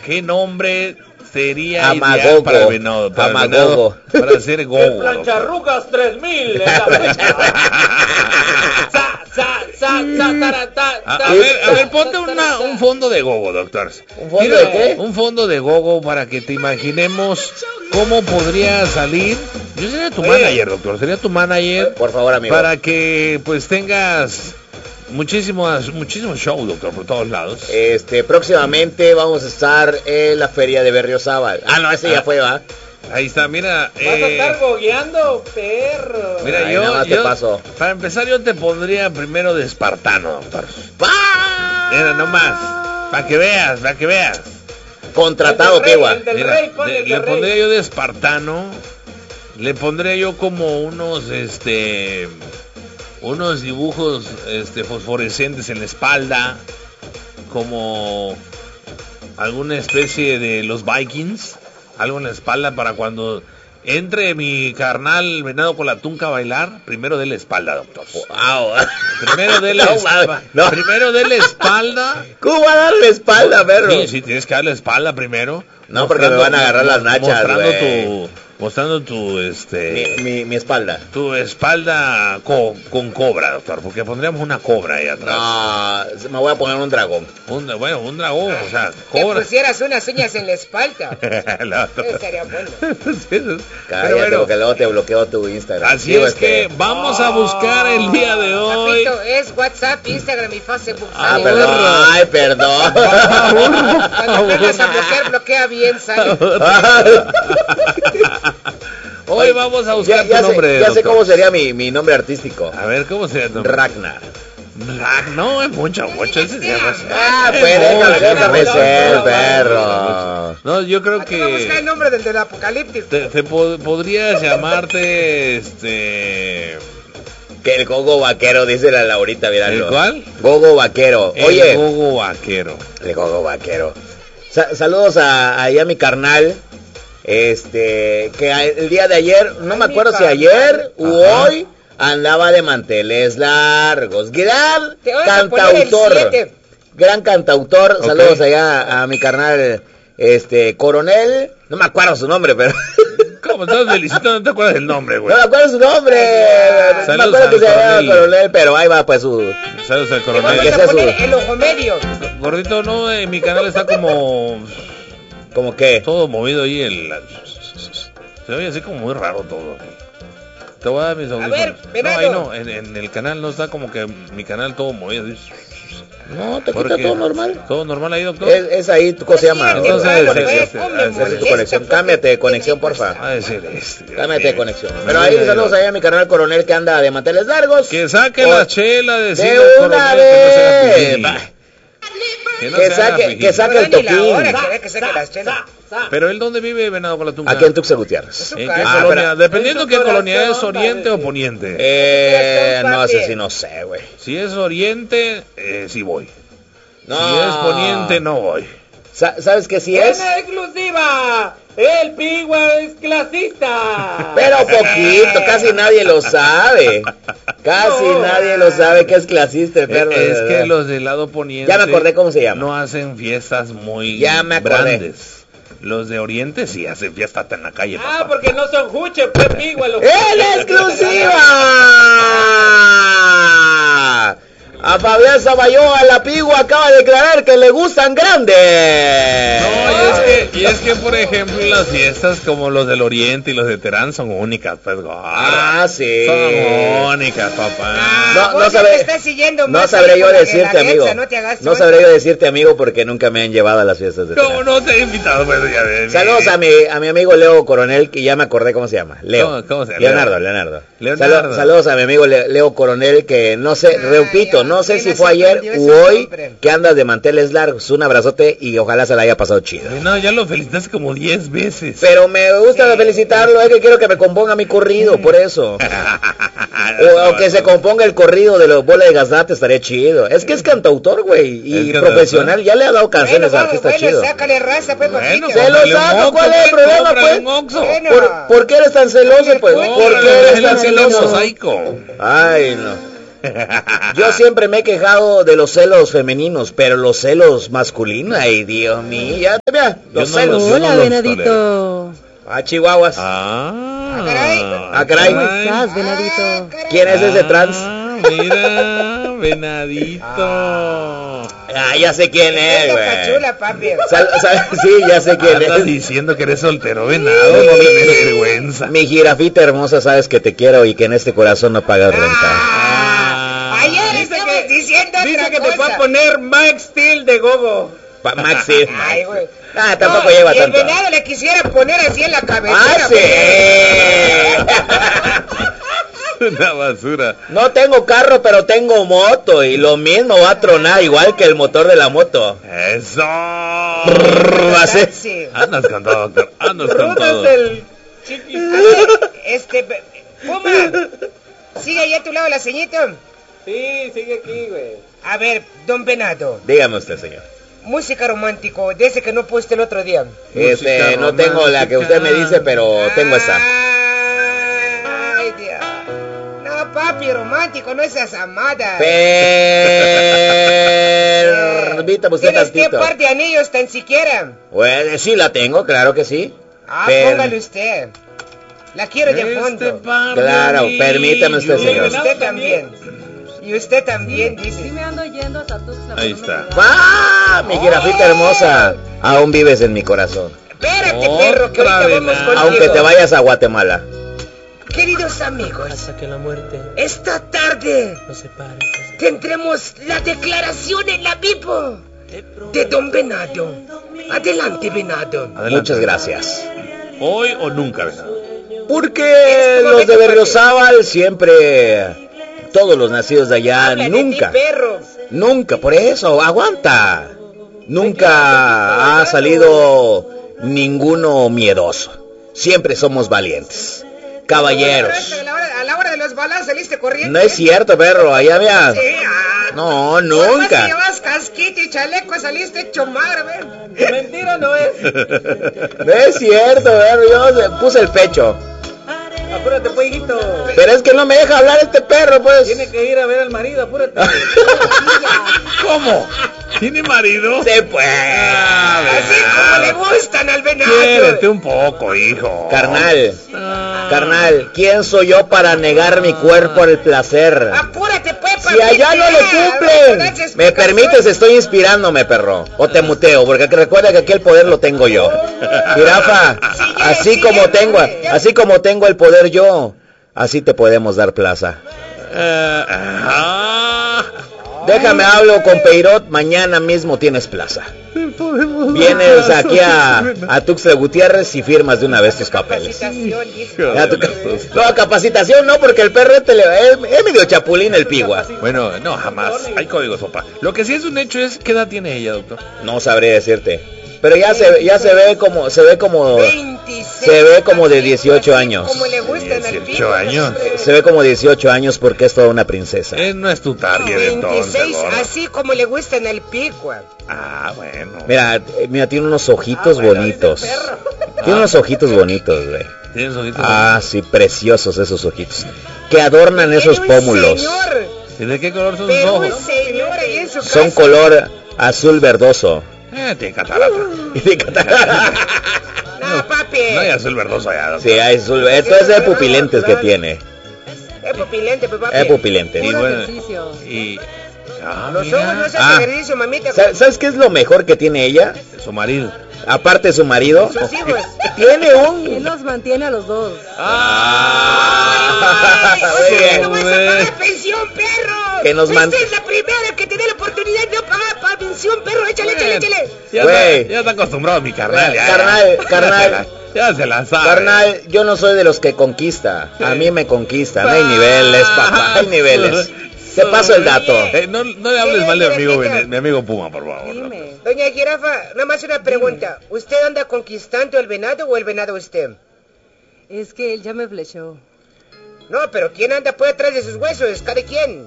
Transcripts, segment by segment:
¿qué nombre sería Amagogo. ideal para el venado? Para Amagogo. el venado, para hacer gogo. El plancharrugas 3000 en la fecha. A ver, ponte un fondo de gogo, doctor. ¿Un fondo de qué? Un fondo de gogo para que te imaginemos cómo podría salir. Yo sería tu manager, doctor. Sería tu manager. Por favor, amigo. Para que pues tengas muchísimo show, doctor, por todos lados. Próximamente vamos a estar en la feria de Berriozábal. Ah, no, ese ya fue, ¿va? Ahí está, mira. Vas a estar gogueando, perro. Mira, Ay, nada más te paso. Para empezar, yo te pondría primero de espartano, doctor. Mira, nomás. Para que veas. Contratado, Piwa. Mira, le pondría yo de espartano. Le pondría yo como unos dibujos fosforescentes en la espalda, como alguna especie de los Vikings, algo en la espalda para cuando entre mi carnal venado con la tunca a bailar, primero de la espalda, doctor. Wow. Primero de la espalda. No. Primero de la espalda. ¿Cómo va a dar la espalda, perro? Sí, tienes que dar la espalda primero. No, porque me van a agarrar las nachas, güey. Mostrando tu mi espalda. Tu espalda con cobra, doctor, porque pondríamos una cobra ahí atrás. No, me voy a poner un dragón. Un dragón, o sea, cobra. Que pusieras unas uñas en la espalda. Estaría bueno. Cállate, porque luego te bloqueo tu Instagram. Así es que vamos a buscar el día de hoy. Papito, es WhatsApp, Instagram y Facebook. Perdón. Cuando vengas a bloquea bien, sale. Hoy vamos a buscar tu nombre. Ya sé cómo sería mi nombre artístico. A ver, ¿cómo sería tu nombre? Ragnar. No, es mucho. Ese se llama. Pues déjame ser, perro. No, yo creo que. Vamos a buscar el nombre del apocalíptico. Te podrías llamarte Que el Gogo Vaquero, dice la Laurita, míralo. ¿El cuál? Gogo Vaquero. Oye. El Gogo Vaquero. El Gogo Vaquero. Saludos a mi carnal. Que el día de ayer, no me acuerdo si ayer u hoy, andaba de manteles largos. Gran cantautor. Okay. Saludos allá a mi carnal, Coronel. No me acuerdo su nombre, pero. ¿Cómo estás felicitando? No te acuerdas del nombre, güey. No me acuerdo su nombre. No me acuerdo que se llama Coronel, pero ahí va, pues su. Saludos al Coronel. Vamos a poner el ojo medio. Gordito, no, en mi canal está como. ¿Cómo qué? Todo movido ahí se oye así como muy raro todo. Te voy a dar mis audífonos. A ver, venado. No, ahí no, en el canal no está como que mi canal todo movido. No, te quita todo normal. Todo normal ahí, doctor. Es ahí, ¿cómo se llama? Entonces, es tu conexión. Cámbiate de conexión, porfa. Cámbiate de conexión. Pero ahí saludos allá a mi carnal Coronel que anda de manteles largos. Que saque la chela de una vez. Que saque el toquín. Pero él, ¿dónde vive, venado con la tunca? Aquí en Tuxtla Gutiérrez. Dependiendo qué colonia es, oriente o poniente. No sé si no sé, güey. Si es oriente, sí voy. No. Si es poniente, no voy. ¿Sabes qué sí es? ¡Una exclusiva! ¡El Piwa es clasista! Pero poquito, casi nadie lo sabe. Nadie lo sabe que es clasista el perro. Es que los del lado poniente. Ya me acordé cómo se llama. No hacen fiestas muy grandes. Los de Oriente sí hacen fiesta en la calle. Papá. Porque no son juche, pues Piwa. ¡En exclusiva! A Fabián Samayoa, la Pigua acaba de declarar que le gustan grandes. No, y es que por ejemplo las fiestas como los del Oriente y los de Terán son únicas, pues. Sí. Son únicas, papá. No sabré yo decirte, amigo. No sabré yo decirte, amigo, porque nunca me han llevado a las fiestas de Terán. ¿Cómo no te he invitado? Pues, ya ves. Saludos a mi amigo Leo Coronel, que ya me acordé cómo se llama. Leo. ¿Cómo se llama? Leonardo. Saludos a mi amigo Leo Coronel, que no sé, repito, no sé si fue ayer u hoy que andas de manteles largos. Un abrazote y ojalá se la haya pasado chido. No, ya lo felicitaste como 10 veces. Pero me gusta felicitarlo, es que quiero que me componga mi corrido, por eso. o que se componga el corrido de los bolas de gaznate, estaría chido. Es que es cantautor, güey, y profesional, ya le ha dado canciones a artistas chidos. Sácale raza, pues, se lo saco, ¿cuál es el problema, pues? ¿Por qué eres tan celoso, pues? ¿Por qué eres tan celoso? Mosaico. Ay, no. Yo siempre me he quejado de los celos femeninos, pero los celos masculinos, ay, Dios mío, ya te vea, los celos. Hola, venadito. Chihuahuas. Caray. ¿Cómo estás, venadito? ¿Quién es ese trans? Mira, venadito. Ya sé quién es, güey. Pachula, papi. Sí, ya sé quién Andas es. diciendo que eres soltero, venado, no tienes vergüenza. Mi jirafita hermosa, sabes que te quiero y que en este corazón no pagas renta. Ayer estabas diciendo Dice otra que cosa. te va a poner Max Steel de gogo. Maxi. Ay, güey. Tampoco No, lleva y el tanto. venado le quisiera poner así en la cabeza. Sí. Una basura. No tengo carro, pero tengo moto y lo mismo va a tronar igual que el motor de la moto. Eso. Sí. Andas con todo, doctor. Andas con todo. Rudas el chiqui. Puma, ¿sigue ahí a tu lado la ceñita? Sí, sigue aquí, güey. A ver, don Venado, Dígame usted, señor. música romántico, de ese que no puse el otro día. Música No tengo la que usted me dice, pero tengo esta. Ay, Dios. No, papi, romántico, no esas amadas. Permítame usted ¿Tienes qué tantito. par de anillos tan siquiera? Bueno, sí la tengo, claro que sí. Póngale usted. La quiero de fondo. Claro, permítame usted, Y señor. usted también. Y usted también, Sí dice. me ando yendo hasta Tuxtla. Ahí pero no me está. queda. Mi jirafita hermosa, aún vives en mi corazón. Espérate, perro, que Otra ahorita vez, vamos ¿no? contigo. Aunque te vayas a Guatemala. Queridos amigos, Hasta que la muerte esta tarde nos separe. tendremos la declaración en la vivo de don Venado. Adelante, Venado. Adelante. Muchas gracias. Hoy o nunca, venado. Porque los de Berriozábal siempre, todos los nacidos de allá, Habla de nunca, ti, perro. nunca, por eso, aguanta. Nunca ha salido ninguno miedoso. Siempre somos valientes, caballeros. A la hora de los balazos saliste corriendo. No es cierto, perro, allá vea. Sí, No, Además, nunca. si llevas casquito y chaleco, saliste hecho madre, ¿ver? Mentira no es. No es cierto, perro, yo puse el pecho. Apúrate, pues, hijito. Pero es que no me deja hablar este perro, pues. Tiene que ir a ver al marido, apúrate. ¿Cómo? ¿Tiene marido? Sí, pues. Así como le gustan al venado. Quiérete un poco, hijo. Carnal, Ah. carnal, ¿quién soy yo para negar mi cuerpo al placer? Apúrate, pues, Si allá no le cumplen, me permites, estoy inspirándome, perro. O te muteo, porque recuerda que aquí el poder lo tengo yo. Jirafa, así como tengo el poder yo, así te podemos dar plaza. Déjame hablo con Peirot, mañana mismo tienes plaza. Vienes aquí a Tuxtla Gutiérrez y firmas de una vez tus papeles. No, capacitación no, porque el perro es medio chapulín el pigua. Bueno, no, jamás. Hay códigos, papá. Lo que sí es un hecho es, ¿qué edad tiene ella, doctor? No sabré decirte. Pero ya se ve como 26, se ve como de 18 años. Como le gustan al 18 pico, años. Se ve como 18 años porque es toda una princesa. No es tu target entonces, 26, gordo. así como le gustan al pico. Ah, bueno. Mira, tiene unos ojitos bonitos. dice el perro. Tiene unos ojitos bonitos, güey. ¿Tienes ojitos? Sí, preciosos esos ojitos. Que adornan esos Era un pómulos. señor, ¿Y de qué color son sus pero un ojos? señor ahí en su Son casa. color azul verdoso. Tiene catarata. No, papi. No hay azul verdoso allá, doctor. Sí, azul. Esto es de pupilentes que tiene. Es pupilente, pues, papi. Es pupilente. Y Puro bueno, ejercicio. y... Los mira, ojos no se Ah. ejercicio, mamita. ¿Sabes qué es lo mejor que tiene ella? su marido. Aparte de su marido, Sus hijos. tiene Él un... los mantiene a los dos. Ay, Muy oye, bien. no vas a pagar pensión, perro. Que nos Esta man- es la primera que te dé la oportunidad de no pagar pensión, perro. Échale, échale, échale. Güey. Ya está acostumbrado mi carnal. Ya, Carnal. Ya se la sabe. Carnal, yo no soy de los que conquista. A mí me conquista. No hay niveles, papá. Hay niveles. Te paso el dato. No le hables mal de mi amigo Puma, por favor. Dime. Doña Jirafa, nada más una pregunta. ¿Usted anda conquistando el venado o el venado usted? Es que él ya me flechó. No, pero ¿quién anda por detrás de sus huesos? ¿Cada quien?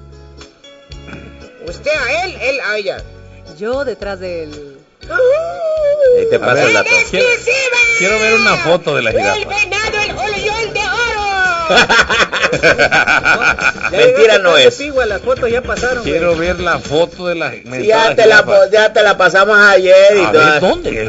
¿Usted a él a ella? Yo detrás de él. Ahí te paso el ver. dato. ¡En exclusiva! Quiero ver una foto de la El jirafa. venado, el ¡Oleyol de oro! Mentira no es. Pigua, las fotos ya pasaron. Quiero güey. ver la foto de la Sí, ya te la pasamos ayer y A todo. ver, ¿dónde?